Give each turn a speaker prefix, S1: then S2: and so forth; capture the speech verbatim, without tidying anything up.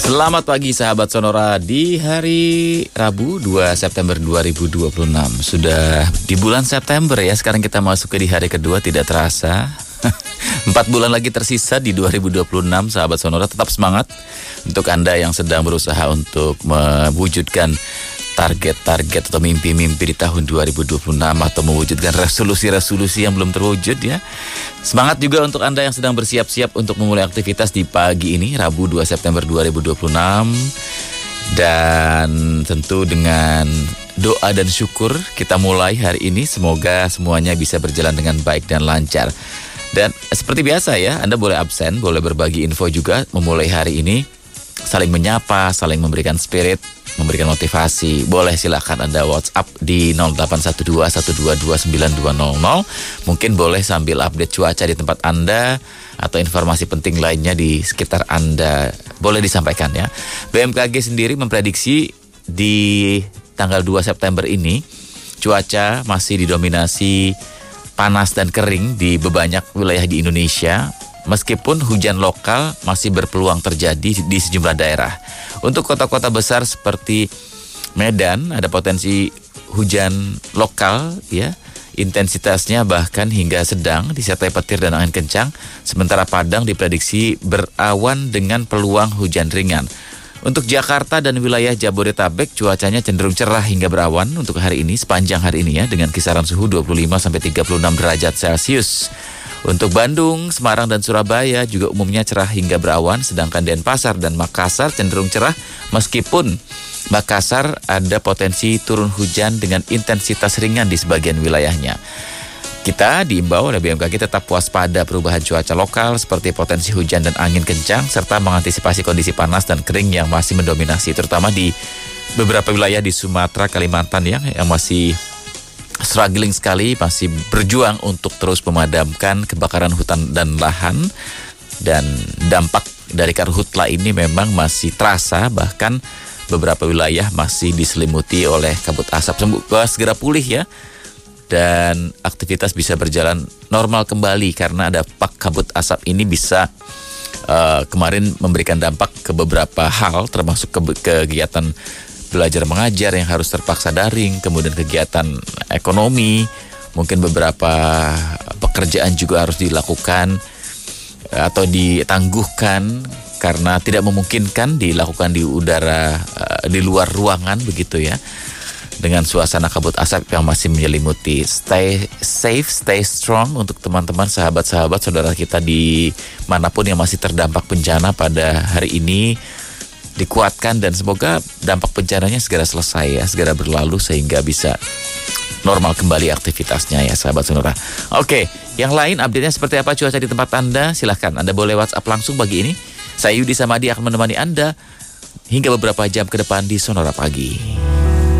S1: Selamat pagi sahabat Sonora di hari Rabu dua September dua ribu dua puluh enam. Sudah di bulan September ya, sekarang kita masuk ke di hari kedua, tidak terasa. Empat bulan lagi tersisa di dua ribu dua puluh enam, sahabat Sonora. Tetap semangat untuk Anda yang sedang berusaha untuk mewujudkan target-target atau mimpi-mimpi di tahun dua ribu dua puluh enam atau mewujudkan resolusi-resolusi yang belum terwujud ya. Semangat juga untuk Anda yang sedang bersiap-siap untuk memulai aktivitas di pagi ini, Rabu dua September dua ribu dua puluh enam. Dan tentu dengan doa dan syukur kita mulai hari ini, semoga semuanya bisa berjalan dengan baik dan lancar. Dan seperti biasa ya, Anda boleh absen, boleh berbagi info juga memulai hari ini. Saling menyapa, saling memberikan spirit, memberikan motivasi. Boleh silakan Anda WhatsApp di nol delapan satu dua satu dua dua sembilan dua nol nol. Mungkin boleh sambil update cuaca di tempat Anda atau informasi penting lainnya di sekitar Anda. Boleh disampaikan ya. B M K G sendiri memprediksi di tanggal dua September ini cuaca masih didominasi panas dan kering di banyak wilayah di Indonesia. Meskipun hujan lokal masih berpeluang terjadi di sejumlah daerah. Untuk kota-kota besar seperti Medan ada potensi hujan lokal ya. Intensitasnya bahkan hingga sedang disertai petir dan angin kencang. Sementara Padang diprediksi berawan dengan peluang hujan ringan. Untuk Jakarta dan wilayah Jabodetabek cuacanya cenderung cerah hingga berawan untuk hari ini, sepanjang hari ini ya, dengan kisaran suhu dua puluh lima sampai tiga puluh enam derajat Celcius. Untuk Bandung, Semarang dan Surabaya juga umumnya cerah hingga berawan, sedangkan Denpasar dan Makassar cenderung cerah meskipun Makassar ada potensi turun hujan dengan intensitas ringan di sebagian wilayahnya. Kita diimbau oleh B M K G tetap waspada perubahan cuaca lokal seperti potensi hujan dan angin kencang serta mengantisipasi kondisi panas dan kering yang masih mendominasi terutama di beberapa wilayah di Sumatera, Kalimantan ya, yang masih struggling sekali, masih berjuang untuk terus memadamkan kebakaran hutan dan lahan. Dan dampak dari karhutla ini memang masih terasa, bahkan beberapa wilayah masih diselimuti oleh kabut asap. Semoga segera pulih ya, dan aktivitas bisa berjalan normal kembali karena ada pak kabut asap ini bisa uh, kemarin memberikan dampak ke beberapa hal, termasuk ke kegiatan belajar mengajar yang harus terpaksa daring, kemudian kegiatan ekonomi, mungkin beberapa pekerjaan juga harus dilakukan atau ditangguhkan karena tidak memungkinkan dilakukan di udara, di luar ruangan begitu ya, dengan suasana kabut asap yang masih menyelimuti. Stay safe, stay strong untuk teman-teman, sahabat-sahabat, saudara kita di manapun yang masih terdampak bencana pada hari ini. Dikuatkan dan semoga dampak bencananya segera selesai ya, segera berlalu sehingga bisa normal kembali aktivitasnya ya sahabat Sonora. Oke, yang lain update-nya seperti apa cuaca di tempat Anda? Silahkan Anda boleh WhatsApp langsung pagi ini. Saya Yudi Samadi akan menemani Anda hingga beberapa jam ke depan di Sonora Pagi.